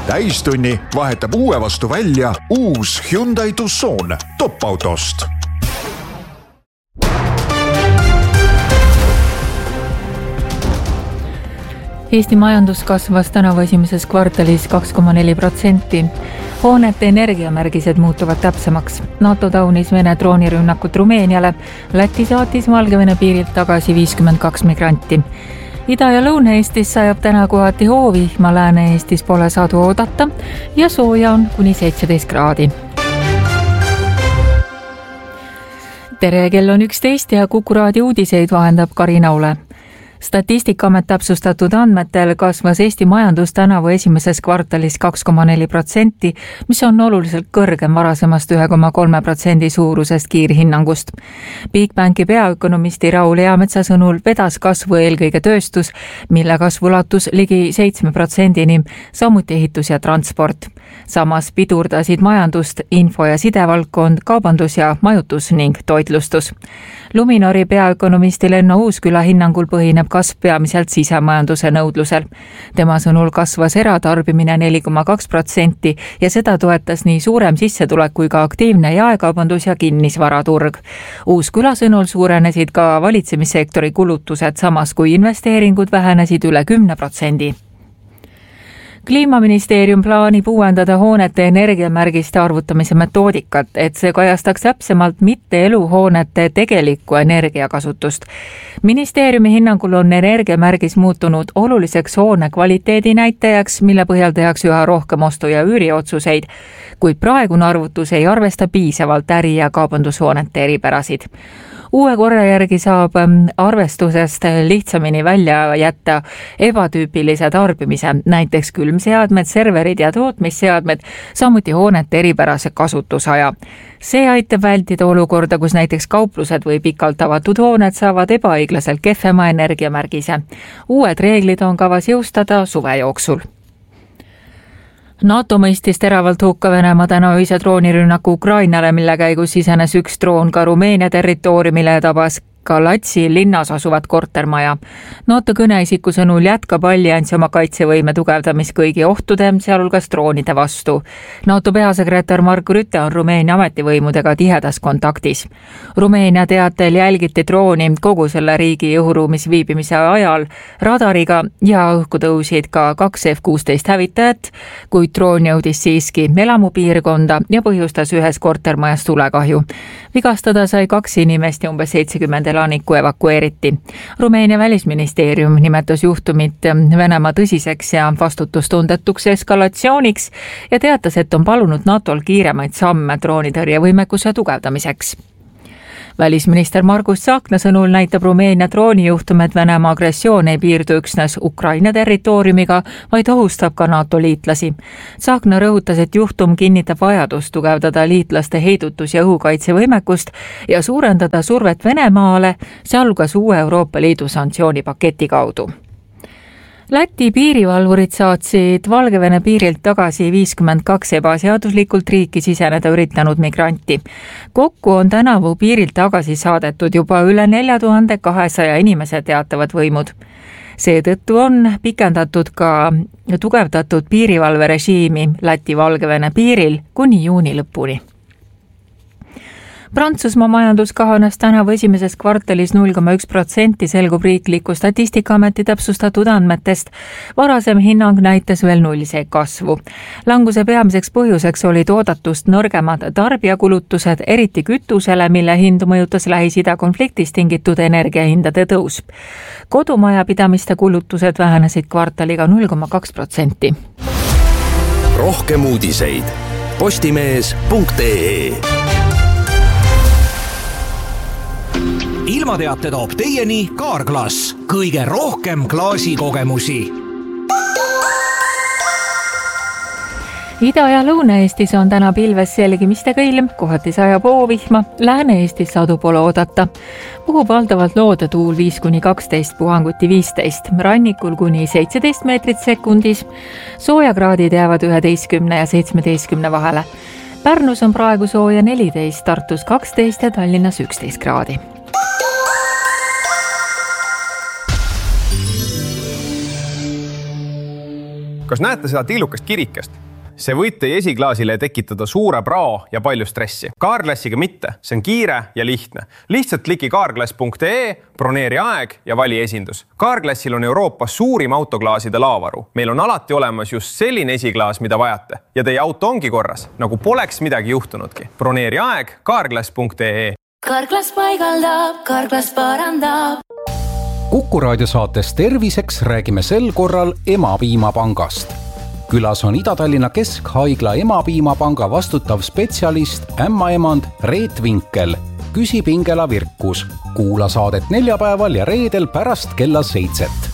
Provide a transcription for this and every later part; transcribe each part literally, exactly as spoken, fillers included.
täistunni vahetab uue vastu välja uus Hyundai Tucson top-autost. Eesti majandus kasvas tänavu esimeses kvartalis kaks koma neli protsenti. Hoonete energiamärgised muutuvad täpsemaks. NATO taunis Vene droonirünnakut Rumeeniale. Läti saatis Valgevene piirilt tagasi viiskümmend kaks migranti. Ida- ja Lõuna-Eestis sajab täna kohati hoovihma, Lääne-Eestis pole sadu oodata ja sooja on kuni seitseteist kraadi. Tere, kell on üksteist ja Kuku raadio uudiseid vahendab Karina Ule. Statistikaamet täpsustatud andmetel kasvas Eesti majandus tänavu esimeses kvartalis kaks koma neli protsenti, mis on oluliselt kõrgem varasemast ühe koma kolme protsendi suurusest kiirhinnangust. Bigbanki peaökonomisti Raul Eametsa sõnul vedas kasvu eelkõige tööstus, mille kasvu ulatus ligi seitsme protsendini, samuti ehitus ja transport. Samas pidurdasid majandust info- ja sidevaldkond, kaubandus ja majutus ning toitlustus. Luminori peaökonomisti Lenno Uusküla hinnangul põhineb kasv peamiselt sisemajanduse nõudlusel. Tema sõnul kasvas eratarbimine neli koma kaks protsenti ja seda toetas nii suurem sissetulek kui ka aktiivne jaekaubandus ja kinnisvaraturg. Uusküla sõnul suurenesid ka valitsemissektori kulutused, samas kui investeeringud vähenesid üle kümne protsendi. Kliimaministeerium plaanib uuendada hoonete energiamärgiste arvutamise metoodikat, et see kajastaks täpsemalt mitte eluhoonete tegelikku energiakasutust. Ministeeriumi hinnangul on energiamärgis muutunud oluliseks hoone kvaliteedi näitajaks, mille põhjal tehakse üha rohkem ostu- ja üüriotsuseid, kuid praegune arvutus ei arvesta piisavalt äri- ja kaubandushoonete eripärasid. Uue korra järgi saab arvestusest lihtsamini välja jätta ebatüüpilise tarbimise, näiteks külmseadmed, serverid ja tootmisseadmed, samuti hoonete eripärase kasutusaja. See aitab vältida olukorda, kus näiteks kauplused või pikalt avatud hooned saavad ebaõiglaselt kehvema energiamärgise. Uued reeglid on kavas jõustada suve jooksul. NATO mõistis teravalt hukka Venemaa täna öise droonirünnaku Ukrainale, mille käigus sisenes üks droon ka Rumeenia territooriumile ja tabas Galatsi linnas asuvat kortermaja. NATO kõneisiku sõnul jätkab alliansi oma kaitsevõime tugevdamist kõigi ohtude, sealhulgas droonide vastu. NATO peasekretär Mark Rutte on Rumeenia ametivõimudega tihedas kontaktis. Rumeenia teatel jälgiti drooni kogu selle riigi õhuruumis viibimise ajal radariga ja õhku tõusid ka kaks F kuusteist hävitajat, kuid droon jõudis siiski elamupiirkonda ja põhjustas ühes kortermajas tulekahju. Vigastada sai kaks inimest ja umbes seitsekümmend elanikku evakueeriti. Rumeenia välisministeerium nimetas juhtumit Venemaa tõsiseks ja vastutustundetuks eskalatsiooniks ja teatas, et on palunud NATOl kiiremaid samme droonitõrjevõimekuse tugevdamiseks. Välisminister Margus Tsahkna sõnul näitab Rumeenia droonijuhtum, et Venemaa agressioon ei piirdu üksnes Ukraina territooriumiga, vaid ohustab ka NATO liitlasi. Tsahkna rõhutas, et juhtum kinnitab vajadust tugevdada liitlaste heidutus- ja õhukaitsevõimekust ja suurendada survet Venemaale, sealhulgas uue Euroopa Liidu sanktsioonipaketi kaudu. Läti piirivalvurid saatsid Valgevene piirilt tagasi viiskümmend kaks ebaseaduslikult riiki siseneda üritanud migranti. Kokku on tänavu piirilt tagasi saadetud juba üle nelja tuhande kahesaja inimese, teatavad võimud. Seetõttu on pikendatud ka tugevdatud piirivalverežiimi Läti-Valgevene piiril kuni juuni lõpuni. Prantsusmaa majandus kahanes tänavu esimeses kvartalis null koma üks protsenti, selgub riikliku statistikaameti täpsustatud andmetest. Varasem hinnang näitas veel nullise kasvu. Languse peamiseks põhjuseks olid oodatust nõrgemad tarbijakulutused, eriti kütusele, mille hindu mõjutas Lähis-Ida konfliktist tingitud energiahindade tõus. Kodumajapidamiste kulutused vähenesid kvartaliga null koma kaks protsenti. Rohkem uudiseid postimees punkt ee. Ilmateate toob teieni Kaarglass. Kõige rohkem klaasikogemusi. Ida- ja Lõuna-Eestis on täna pilves selgimistega ilm, kohati sajab hoovihma, Lääne-Eestis sadu pole oodata. Puhub valdavalt loodetuul viis kuni kaksteist, puhanguti viisteist, rannikul kuni seitseteist meetrit sekundis, soojakraadid jäävad üheteistkümne ja seitsmeteistkümne vahele. Pärnus on praegu sooja neliteist, Tartus kaksteist ja Tallinnas üksteist kraadi. Kas näete seda tillukast kirikest? See võib teie esiklaasile tekitada suure prao ja palju stressi. Carglassiga mitte, see on kiire ja lihtne. Lihtsalt kliki carglass punkt ee, broneeri aeg ja vali esindus. Carglassil on Euroopas suurim autoklaaside laavaru. Meil on alati olemas just selline esiklaas, mida vajate. Ja teie auto ongi korras, nagu poleks midagi juhtunudki. Broneeri aeg carglass punkt ee. Carglass paigaldab, Carglass parandab. Kuku raadiosaates Terviseks räägime sel korral Emapiimapangast. Külas on Ida-Tallinna Keskhaigla Emapiimapanga vastutav spetsialist ämmaemand Reet Vinkel. Küsib Ingela Virkus. Kuula saadet neljapäeval ja reedel pärast kella seitset.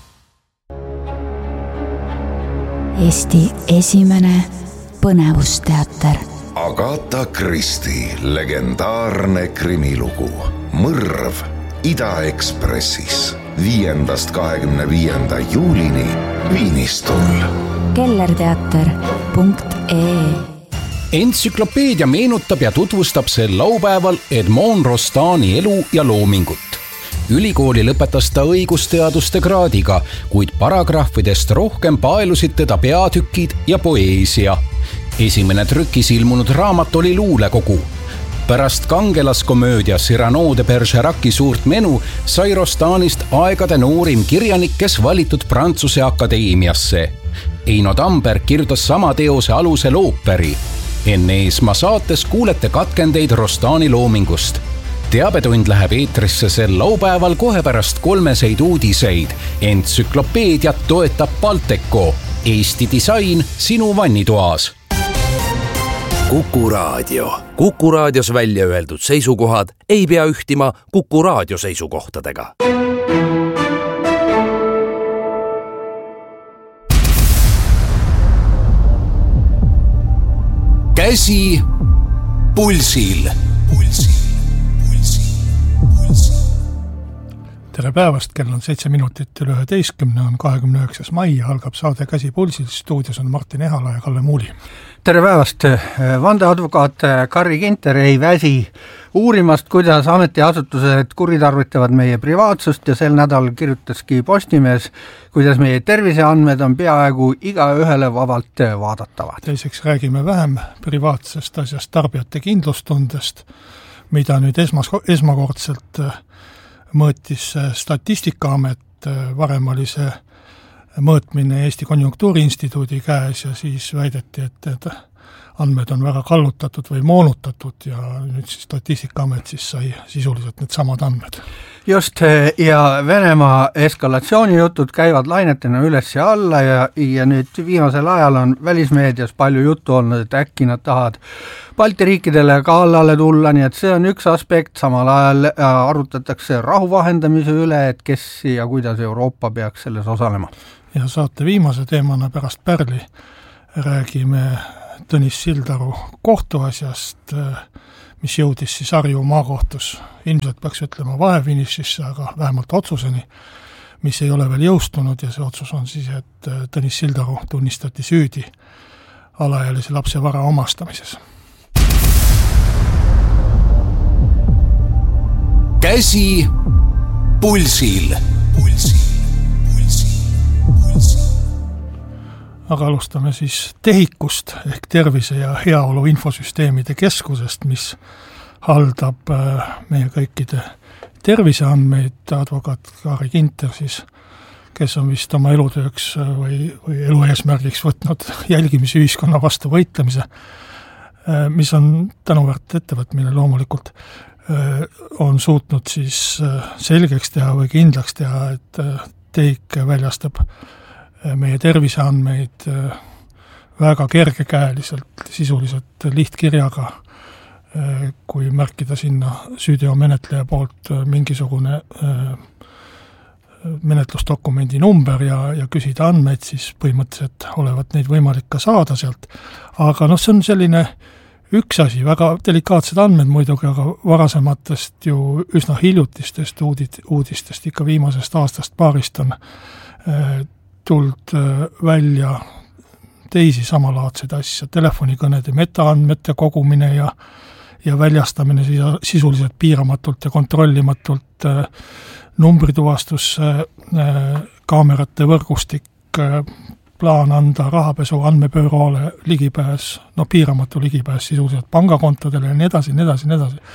Eesti esimene põnevusteater. Agatha Christie legendaarne krimilugu Mõrv Ida-Ekspressis viiendast kahekümne viienda juulini Viinistul. kellerteater punkt ee. Entsüklopeedia meenutab ja tutvustab sel laupäeval Edmond Rostani elu ja loomingut. Ülikooli lõpetas ta õigusteaduste kraadiga, kuid paragrahvidest rohkem paelusid teda peatükid ja poeesia. Esimene trükis ilmunud raamat oli luulekogu. Pärast kangelaskomöödia Cyrano de Bergeraci suurt menu sai Rostanist aegade noorim kirjanik, kes valitud Prantsuse akadeemiasse. Eino Tamberg kirjutas sama teose alusel ooperi. Enne Eesma saates kuulete katkendeid Rostani loomingust. Teabetund läheb eetrisse sel laupäeval kohe pärast kolmeseid uudiseid. Entsüklopeediat toetab Balteco. Eesti disain sinu vannitoas. Kuku Raadio. Kuku Raadios välja öeldud seisukohad ei pea ühtima Kuku Raadio seisukohtadega. Käsi pulsil. Pulsil, pulsil, pulsil. Tere päevast, kell on seitse minutit üle üheteistkümne, on kahekümne üheksas mai ja algab saade Käsi pulsil. Stuudios on Martin Ehala ja Kalle Muuli. Tere päevast! Vandeadvokaat Karri Ginter ei väsi uurimast, kuidas ametiasutused kuritarvitavad meie privaatsust ja sel nädal kirjutaski Postimees, kuidas meie terviseandmed on peaaegu iga ühele vabalt vaadatavad. Teiseks räägime vähem privaatsest asjast, tarbijate kindlustundest, mida nüüd esmas, esmakordselt mõõtis Statistikaamet, varem oli see mõõtmine Eesti Konjunktuuriinstituudi käes ja siis väideti, et need andmed on väga kallutatud või moonutatud ja nüüd siis Statistikaamet siis sai sisuliselt need samad andmed. Just, ja Venemaa eskalatsioonijutud käivad lainetena üles ja alla ja, ja nüüd viimasel ajal on välismeedias palju juttu olnud, et äkki nad tahavad Balti riikidele kallale tulla, nii et see on üks aspekt, samal ajal arutatakse rahu vahendamise üle, et kes ja kuidas Euroopa peaks selles osalema. Ja saate viimase teemana pärast Pärli räägime Tõnis Sildaru kohtuasjast, mis jõudis siis Harju maakohtus. Ilmselt peaks ütlema vahefinišisse, aga vähemalt otsuseni, mis ei ole veel jõustunud ja see otsus on siis, et Tõnis Sildaru tunnistati süüdi alaealise lapse vara omastamises. Käsi pulsil. Pulsil. Aga alustame siis TEHIKust ehk Tervise ja Heaolu infosüsteemide keskusest, mis haldab meie kõikide terviseandmeid. Advokaat Karri Ginter siis, kes on vist oma elutööks või, või elu eesmärgiks võtnud jälgimisühiskonna vastu võitlemise, mis on tänuväärt ettevõtmine loomulikult, on suutnud siis selgeks teha või kindlaks teha, et TEHIK väljastab meie terviseandmeid väga kergekäeliselt, sisuliselt lihtkirjaga, kui märkida sinna süüteomenetleja poolt mingisugune menetlusdokumendi number ja, ja küsida andmeid, siis põhimõtteliselt olevat neid võimalik ka saada sealt. Aga noh, see on selline üks asi, väga delikaatsed andmed muidugi, aga varasematest ju üsna hiljutistest uudid, uudistest, ikka viimasest aastast paarist on tuld välja teisi samalaadseid asja, telefonikõnede metaandmete kogumine ja, ja väljastamine sisuliselt piiramatult ja kontrollimatult, numbrituvastus, kaamerate võrgustik, plaan anda rahapesu andmebüroole ligipääs, no piiramatu ligipääs sisuliselt pangakontodele ja nii edasi, nii edasi, nii edasi.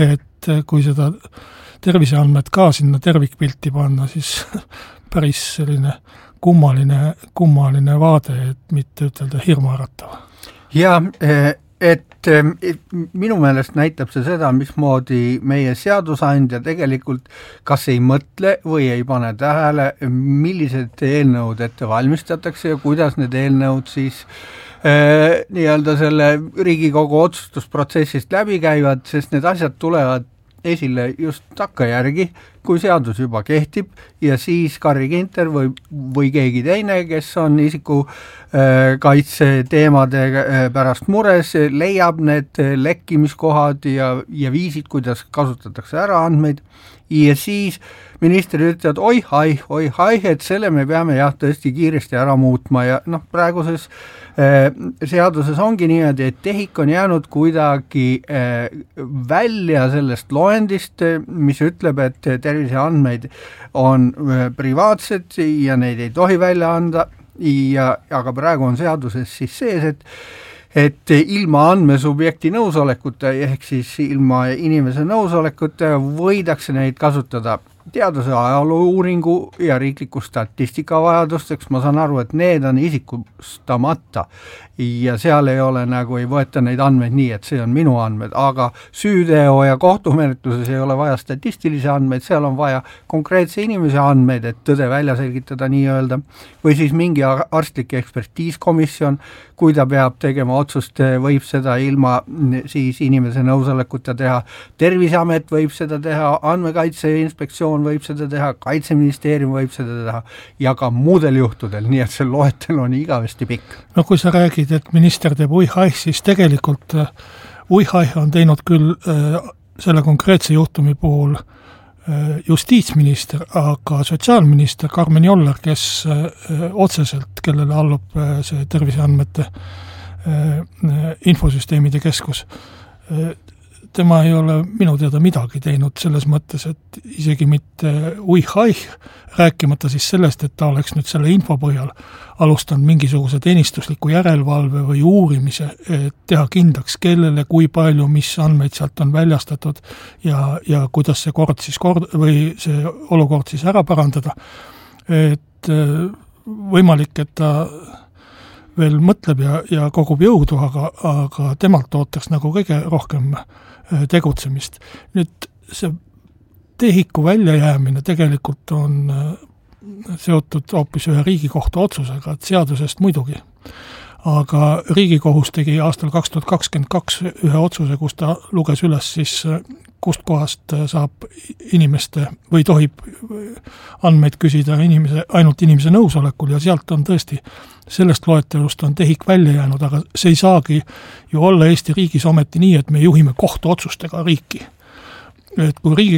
Et kui seda terviseandmed ka sinna tervikpilti panna, siis päris selline kummaline, kummaline vaade, et mitte ütelda hirmuäratav. Ja et, et minu meelest näitab see seda, mismoodi meie seadusandja tegelikult kas ei mõtle või ei pane tähele, millised eelnõud ette valmistatakse ja kuidas need eelnõud siis äh, nii-öelda selle Riigikogu otsustusprotsessist läbi käivad, sest need asjad tulevad esile just takkajärgi, kui seadus juba kehtib ja siis Carri Ginter või, või keegi teine, kes on isiku äh, kaitse teemade äh, pärast mures, leiab need lekkimiskohad ja, ja viisid, kuidas kasutatakse ära andmeid ja siis minister ütleb, oi hai, oi hai, et selle me peame jah tõesti kiiresti ära muutma ja noh, praeguses äh, seaduses ongi niimoodi, et tehik on jäänud kuidagi äh, välja sellest loendist, mis ütleb, et terviseandmeid on äh, privaatsed ja neid ei tohi välja anda ja aga praegu on seaduses siis sees, et et ilma andmesubjekti nõusolekuta ehk siis ilma inimese nõusolekuta võidakse neid kasutada teaduse ajaloo uuringu ja riikliku statistika vajadusteks, ma saan aru, et need on isikustamata ja seal ei ole nagu, ei võeta neid andmeid nii, et see on minu andmed, aga süüteo ja kohtumenetluses ei ole vaja statistilisi andmeid, seal on vaja konkreetse inimese andmeid, et tõde välja selgitada nii-öelda, või siis mingi arstlik ekspertiiskomisjon, kui ta peab tegema otsust, võib seda ilma siis inimese nõusolekuta teha, Terviseamet võib seda teha, Andmekaitse Inspektsioon võib seda teha, Kaitseministeerium võib seda teha ja ka muudel juhtudel, nii et see loetel on igavesti pikk. No kui sa räägid, et minister teeb uihaih, siis tegelikult uihaih on teinud küll äh, selle konkreetse juhtumi puhul äh, justiitsminister, aga sotsiaalminister Karmen Joller, kes äh, otseselt, kellele allub äh, see terviseandmete äh, infosüsteemide keskus, äh, tema ei ole minu teada midagi teinud selles mõttes, et isegi mitte uihaih, rääkimata siis sellest, et ta oleks nüüd selle info põhjal alustanud mingisuguse teenistusliku järelevalve või uurimise, et teha kindlaks, kellele, kui palju, mis andmeid sealt on väljastatud ja, ja kuidas see kord siis kord või see olukord siis ära parandada. Et võimalik, et ta veel mõtleb ja, ja kogub jõudu, aga, aga temalt ootaks nagu kõige rohkem tegutsemist. Nüüd see tehiku väljajäämine tegelikult on seotud hoopis ühe Riigikohtu otsusega, et seadusest muidugi. Aga Riigikohus tegi aastal kaks tuhat kakskümmend kaks ühe otsuse, kus ta luges üles siis, kust kohast saab inimeste või tohib andmeid küsida inimese, ainult inimese nõusolekul ja sealt on tõesti, sellest loetelust on tehik välja jäänud, aga see ei saagi ju olla Eesti riigis ometi nii, et me juhime kohtuotsustega riiki. Et kui riigi